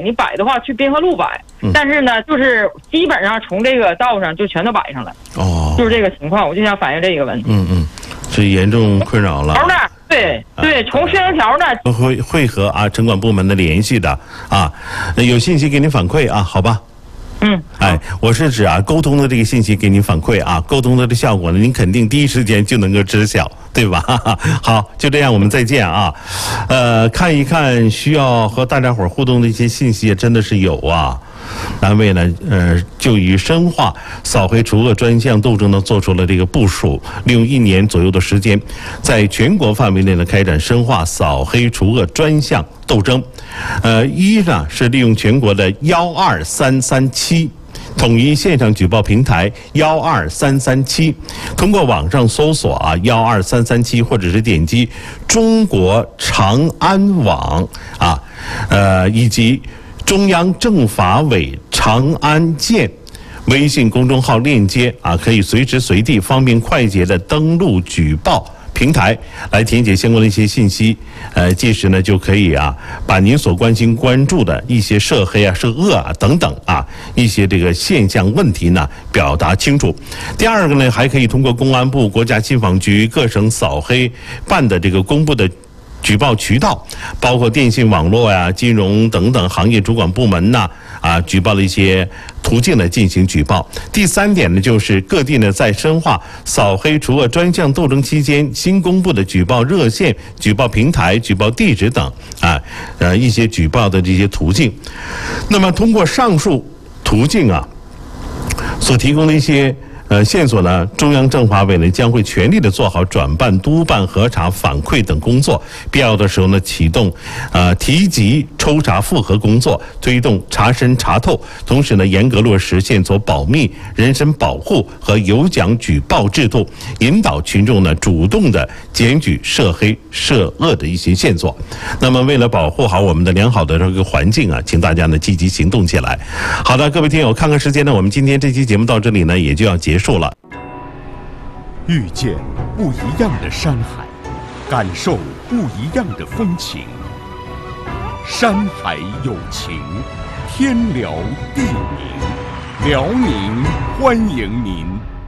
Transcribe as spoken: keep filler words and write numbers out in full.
你摆的话去滨河路摆， 嗯、 但是呢，就是基本上从这个道上就全都摆上了。哦，就是这个情况，我就想反映这个问题。 嗯嗯，是严重困扰了。 条呢？对对，从宣传条呢会会和啊城管部门的联系的啊，有信息给您反馈啊，好吧？ 嗯， 哎，我是指啊，沟通的这个信息给您反馈啊，沟通的这效果呢，您肯定第一时间就能够知晓，对吧？好，就这样，我们再见啊。呃，看一看需要和大家伙互动的一些信息，真的是有啊。单位呢，呃，就以深化扫黑除恶专项斗争呢，做出了这个部署，利用一年左右的时间，在全国范围内呢开展深化扫黑除恶专项斗争。呃，一呢是利用全国的幺二三三七。统一线上举报平台幺二三三七，通过网上搜索啊幺二三三七，或者是点击中国长安网啊，呃以及中央政法委长安建微信公众号链接啊，可以随时随地方便快捷的登录举报平台来填写相关的一些信息，呃，届时呢就可以啊，把您所关心关注的一些涉黑啊、涉恶啊等等啊一些这个现象问题呢表达清楚。第二个呢，还可以通过公安部、国家信访局、各省扫黑办的这个公布的举报渠道，包括电信网络呀、金融等等行业主管部门呐啊举报的一些途径呢进行举报。第三点呢，就是各地呢在深化扫黑除恶专项斗争期间新公布的举报热线、举报平台、举报地址等啊呃一些举报的这些途径。那么通过上述途径啊所提供的一些呃，线索呢，中央政法委呢将会全力的做好转办、督办、核查、反馈等工作，必要的时候呢启动呃提级抽查复核工作，推动查深查透，同时呢严格落实线索保密、人身保护和有奖举报制度，引导群众呢主动的检举涉黑涉恶的一些线索。那么为了保护好我们的良好的这个环境啊，请大家呢积极行动起来。好的，各位听友，看看时间呢，我们今天这期节目到这里呢也就要结束了。 遇见不一样的山海，感受不一样的风情。山海有情，天辽地宁，辽宁欢迎您。